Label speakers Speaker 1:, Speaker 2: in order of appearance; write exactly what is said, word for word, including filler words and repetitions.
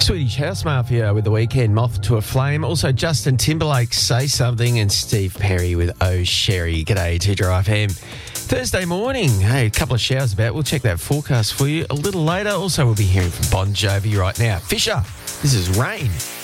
Speaker 1: Swedish House Mafia with The Weekend, Moth to a Flame. Also, Justin Timberlake, Say Something, and Steve Perry with Oh Sherry. G'day, T J F M. Thursday morning, hey, a couple of showers about. We'll check that forecast for you a little later. Also, we'll be hearing from Bon Jovi right now. Fisher, this is Rain.